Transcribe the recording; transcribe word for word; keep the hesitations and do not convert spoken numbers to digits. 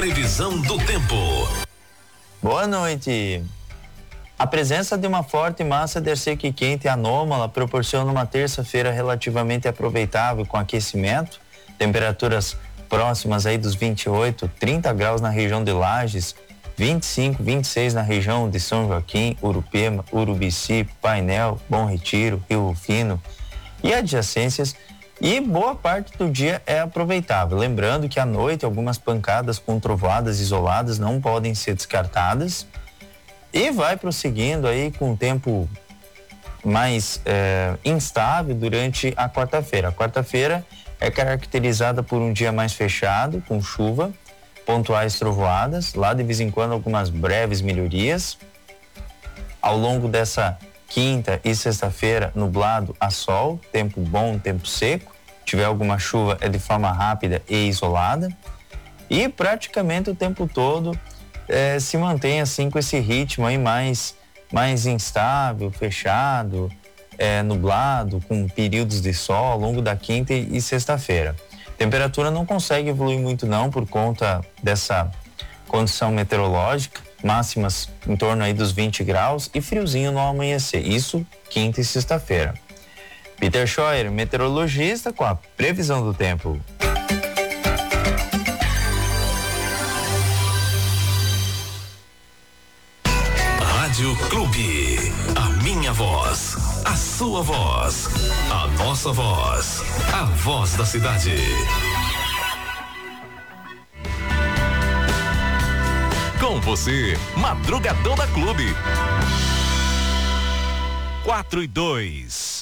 Previsão do tempo. Boa noite. A presença de uma forte massa de ar seco e quente anômala proporciona uma terça-feira relativamente aproveitável com aquecimento, temperaturas próximas aí dos vinte e oito, trinta graus na região de Lages, vinte e cinco, vinte e seis na região de São Joaquim, Urupema, Urubici, Painel, Bom Retiro, Rio Rufino e adjacências, e boa parte do dia é aproveitável. Lembrando que à noite algumas pancadas com trovoadas isoladas não podem ser descartadas. E vai prosseguindo aí com o tempo mais é, instável durante a quarta-feira. A quarta-feira é caracterizada por um dia mais fechado, com chuva, pontuais trovoadas, lá de vez em quando algumas breves melhorias. Ao longo dessa quinta e sexta-feira, nublado a sol, tempo bom, tempo seco. Se tiver alguma chuva é de forma rápida e isolada. E praticamente o tempo todo É, se mantém assim com esse ritmo aí mais, mais instável, fechado, é, nublado, com períodos de sol ao longo da quinta e, e sexta-feira. Temperatura não consegue evoluir muito não por conta dessa condição meteorológica, máximas em torno aí dos vinte graus e friozinho no amanhecer, isso quinta e sexta-feira. Peter Scheuer, meteorologista, com a previsão do tempo. Rádio Clube, a minha voz, a sua voz, a nossa voz, a voz da cidade. Com você, Madrugadão da Clube. Quatro e dois.